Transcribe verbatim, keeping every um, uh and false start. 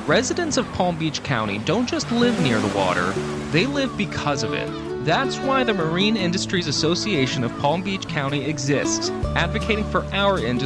Residents of Palm Beach County don't just live near the water, they live because of it. That's why the Marine Industries Association of Palm Beach County exists, advocating for our industry